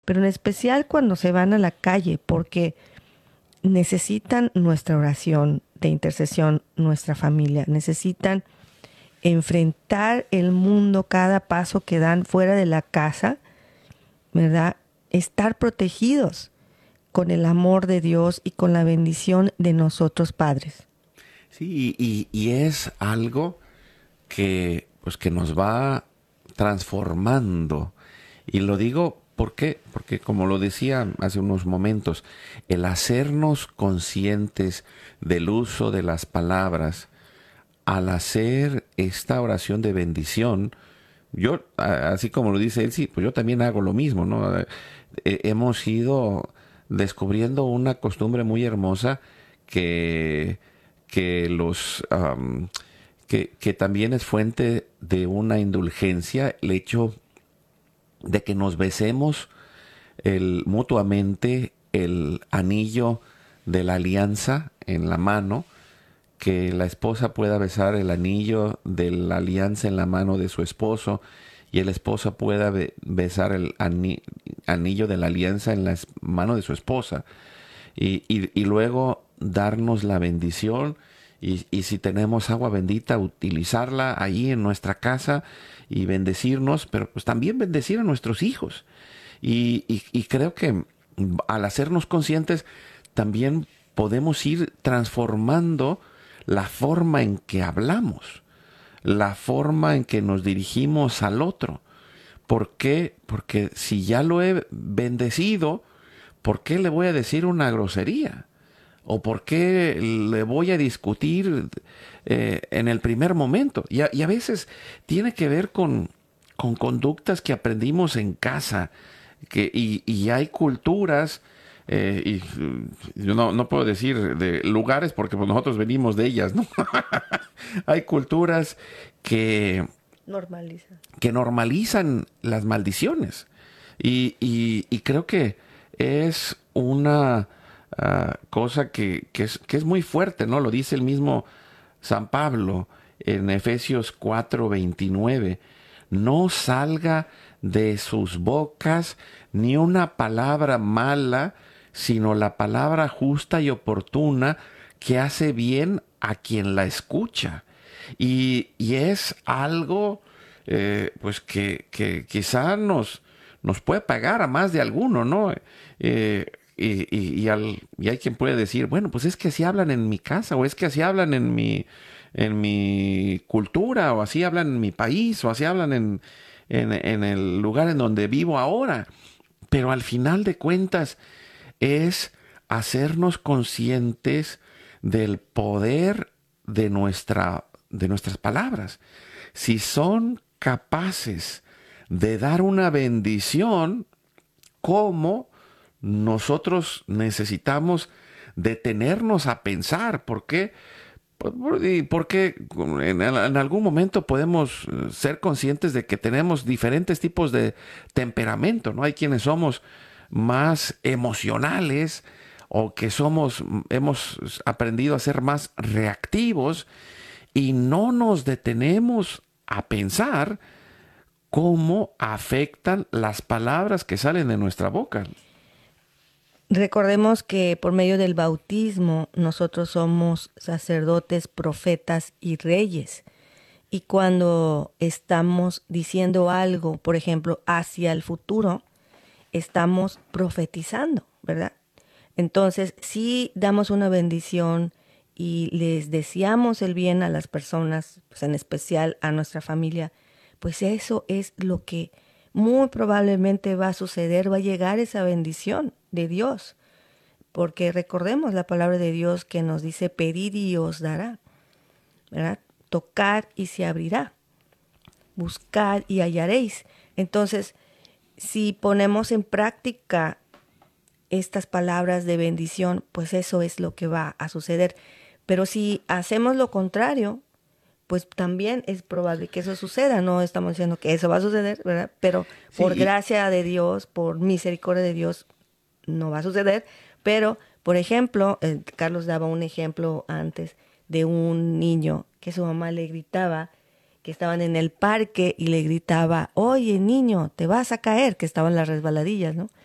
pero en especial cuando se van a la calle, porque necesitan nuestra oración de intercesión, nuestra familia, necesitan enfrentar el mundo cada paso que dan fuera de la casa, ¿verdad? Estar protegidos con el amor de Dios y con la bendición de nosotros padres. Sí, y es algo que, pues, que nos va transformando. Y lo digo, ¿por qué? Porque como lo decía hace unos momentos, el hacernos conscientes del uso de las palabras, al hacer esta oración de bendición, yo, así como lo dice él, sí, pues yo también hago lo mismo, ¿no? Hemos ido descubriendo una costumbre muy hermosa que, que los que también es fuente de una indulgencia, el hecho de que nos besemos mutuamente el anillo de la alianza en la mano, que la esposa pueda besar el anillo de la alianza en la mano de su esposo y el esposo pueda besar el anillo de la alianza en la mano de su esposa y luego darnos la bendición y si tenemos agua bendita utilizarla ahí en nuestra casa y bendecirnos, pero pues también bendecir a nuestros hijos y creo que al hacernos conscientes también podemos ir transformando la forma en que hablamos, la forma en que nos dirigimos al otro. ¿Por qué? Porque si ya lo he bendecido, ¿por qué le voy a decir una grosería? ¿O por qué le voy a discutir en el primer momento? Y a veces tiene que ver con conductas que aprendimos en casa. Y hay culturas, yo no puedo decir de lugares porque pues nosotros venimos de ellas, ¿no? Hay culturas que normalizan las maldiciones. Y creo que es una cosa que es muy fuerte, ¿no? Lo dice el mismo San Pablo en Efesios 4:29. No salga de sus bocas ni una palabra mala, sino la palabra justa y oportuna que hace bien a quien la escucha. Y es algo pues que quizá nos puede pagar a más de alguno, ¿no? Y hay quien puede decir, bueno, pues es que así hablan en mi casa, o es que así hablan en mi cultura, o así hablan en mi país, o así hablan en el lugar en donde vivo ahora. Pero al final de cuentas es hacernos conscientes del poder de nuestras palabras. Si son capaces de dar una bendición, ¿cómo nosotros necesitamos detenernos a pensar? ¿Por qué? Porque en algún momento podemos ser conscientes de que tenemos diferentes tipos de temperamento, ¿no? Hay quienes somos más emocionales o que hemos aprendido a ser más reactivos y no nos detenemos a pensar cómo afectan las palabras que salen de nuestra boca. Recordemos que por medio del bautismo nosotros somos sacerdotes, profetas y reyes. Y cuando estamos diciendo algo, por ejemplo, hacia el futuro, estamos profetizando, ¿verdad? Entonces, si damos una bendición y les deseamos el bien a las personas, pues en especial a nuestra familia, pues eso es lo que muy probablemente va a suceder, va a llegar esa bendición de Dios. Porque recordemos la palabra de Dios que nos dice, pedid y os dará, ¿verdad? Tocad y se abrirá, buscad y hallaréis. Entonces, si ponemos en práctica estas palabras de bendición, pues eso es lo que va a suceder. Pero si hacemos lo contrario, pues también es probable que eso suceda. No estamos diciendo que eso va a suceder, ¿verdad? Pero por gracia de Dios, por misericordia de Dios, no va a suceder. Pero, por ejemplo, Carlos daba un ejemplo antes de un niño que su mamá le gritaba, que estaban en el parque y le gritaba, oye niño, te vas a caer, que estaban las resbaladillas, ¿no?